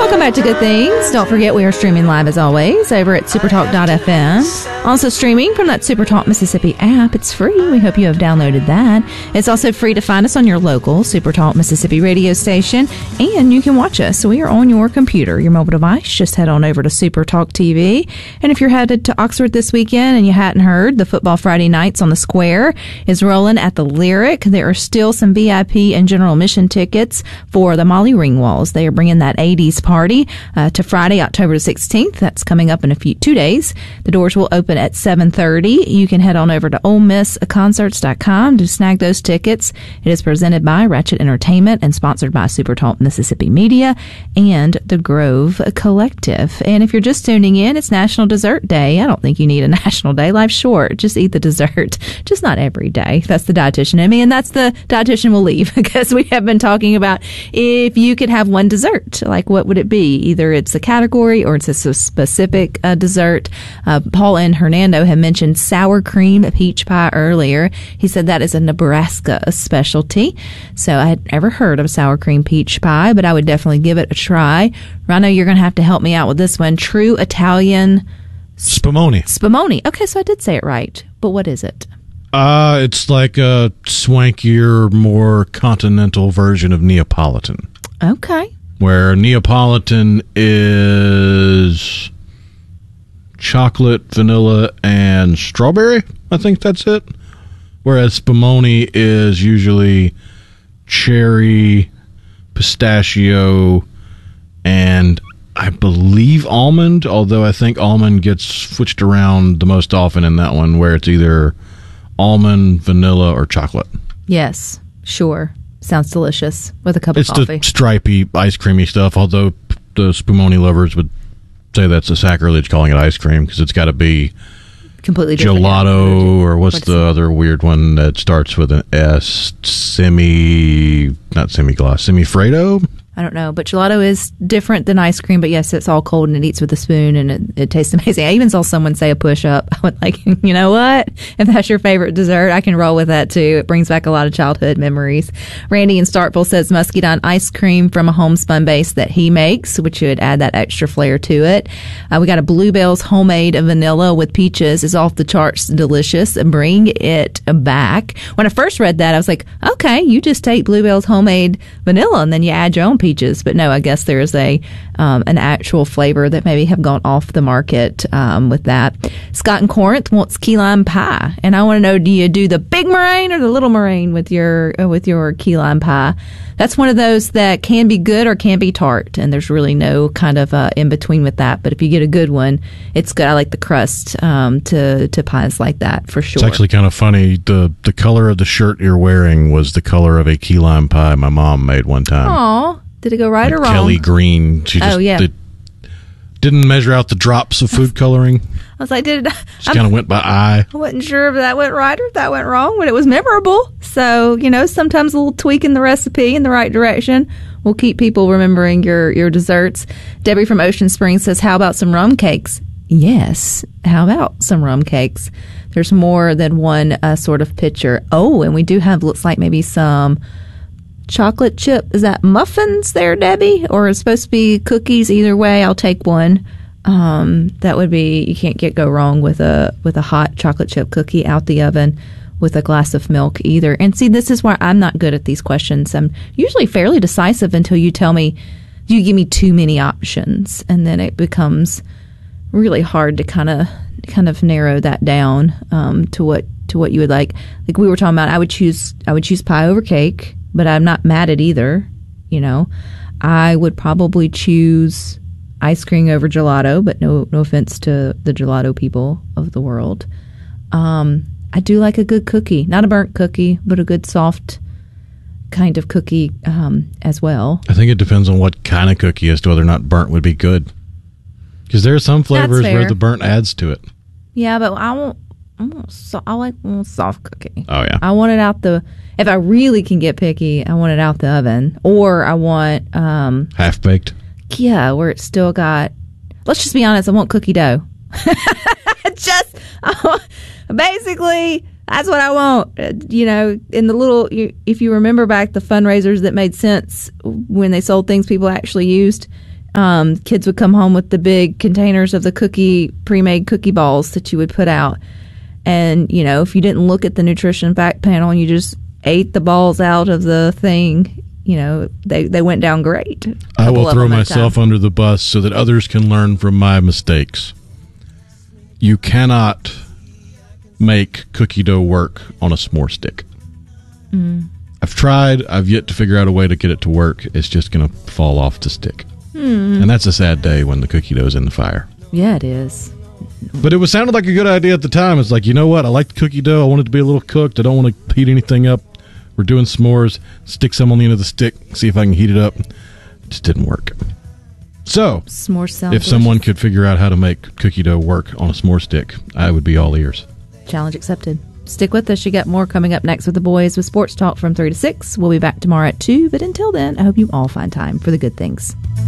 Welcome back to Good Things. Don't forget we are streaming live as always over at supertalk.fm. Also streaming from that Supertalk Mississippi app. It's free. We hope you have downloaded that. It's also free to find us on your local Supertalk Mississippi radio station, and you can watch us. We are on your computer, your mobile device. Just head on over to Supertalk TV. And if you're headed to Oxford this weekend and you hadn't heard, the Football Friday Nights on the Square is rolling at the Lyric. There are still some VIP and general admission tickets for the Molly Ringwalds. They are bringing that 80s party to Friday, October 16th. That's coming up in 2 days. The doors will open at 7:30. You can head on over to OleMissConcerts.com to snag those tickets. It is presented by Ratchet Entertainment and sponsored by Supertalk Mississippi Media and the Grove Collective. And if you're just tuning in, it's National Dessert Day. I don't think you need a national day. Life's short. Just eat the dessert. Just not every day. That's the dietitian in me, and that's the dietitian will leave because we have been talking about if you could have one dessert, like what would it be? Either it's a category or it's a specific dessert. Paul and Hernando have mentioned sour cream peach pie earlier. He said that is a Nebraska specialty. So I had never heard of sour cream peach pie, but I would definitely give it a try. Rhino, you're going to have to help me out with this one. True Italian Spumoni. Spumoni. Okay, so I did say it right. But what is it? It's like a swankier, more continental version of Neapolitan. Okay. Where Neapolitan is chocolate, vanilla, and strawberry. I think that's it. Whereas Spumoni is usually cherry, pistachio, and I believe almond, although I think almond gets switched around the most often in that one, where it's either almond, vanilla, or chocolate. Yes, sure. Sounds delicious with a cup of coffee. It's the stripy, ice creamy stuff, although the Spumoni lovers would say that's a sacrilege calling it ice cream because it's got to be completely different. Gelato, or what's the other weird one that starts with an S? Not semi-gloss, semi-Fredo? I don't know, but gelato is different than ice cream. But yes, it's all cold and it eats with a spoon and it tastes amazing. I even saw someone say a push-up. I went like, you know what? If that's your favorite dessert, I can roll with that too. It brings back a lot of childhood memories. Randy in Starkville says muscadine ice cream from a homespun base that he makes, which would add that extra flair to it. We got a Bluebell's homemade vanilla with peaches is off the charts delicious. Bring it back. When I first read that, I was like, okay, you just take Bluebell's homemade vanilla and then you add your own peaches. But no, I guess there's an actual flavor that maybe have gone off the market with that. Scott in Corinth wants key lime pie, and I want to know: do you do the big meringue or the little meringue with your key lime pie? That's one of those that can be good or can be tart, and there's really no kind of in between with that. But if you get a good one, it's good. I like the crust to pies like that for sure. It's actually kind of funny. The color of the shirt you're wearing was the color of a key lime pie my mom made one time. Aw. Did it go right or wrong? Kelly green. She just didn't measure out the drops of food coloring. I was like, just kind of went by eye. I wasn't sure if that went right or if that went wrong, but it was memorable. So, sometimes a little tweak in the recipe in the right direction will keep people remembering your desserts. Debbie from Ocean Springs says, how about some rum cakes? Yes. How about some rum cakes? There's more than one sort of picture. Oh, and we do have, looks like maybe some chocolate chip. Is that muffins there, Debbie? Or it's supposed to be cookies? Either way, I'll take one. That would be, you can't go wrong with a hot chocolate chip cookie out the oven with a glass of milk either. And see, this is why I'm not good at these questions. I'm usually fairly decisive until you give me too many options, and then it becomes really hard to kind of narrow that down to what you would like. Like we were talking about, I would choose pie over cake. But I'm not mad at either, I would probably choose ice cream over gelato, but no offense to the gelato people of the world. I do like a good cookie. Not a burnt cookie, but a good soft kind of cookie as well. I think it depends on what kind of cookie as to whether or not burnt would be good. Because there are some flavors where the burnt adds to it. Yeah, but I like a soft cookie. Oh, yeah. I want it if I really can get picky, I want it out the oven. Or I want half-baked? Yeah, where it's still got, let's just be honest, I want cookie dough. Basically, that's what I want. In the little, if you remember back the fundraisers that made sense when they sold things people actually used, Kids would come home with the big containers of the pre-made cookie balls that you would put out. And, you know, if you didn't look at the nutrition fact panel and you just ate the balls out of the thing, you know, they went down great. I will throw myself under the bus so that others can learn from my mistakes. You cannot make cookie dough work on a s'more stick. I've tried. I've yet to figure out a way to get it to work. It's just going to fall off the stick. And that's a sad day when the cookie dough is in the fire. Yeah, it is. But it sounded like a good idea at the time. It's like, you know what? I like the cookie dough. I want it to be a little cooked. I don't want to heat anything up. We're doing s'mores. Stick some on the end of the stick. See if I can heat it up. It just didn't work. So, s'mores if someone could figure out how to make cookie dough work on a s'more stick, I would be all ears. Challenge accepted. Stick with us. You got more coming up next with the boys with Sports Talk from 3 to 6. We'll be back tomorrow at 2. But until then, I hope you all find time for the good things.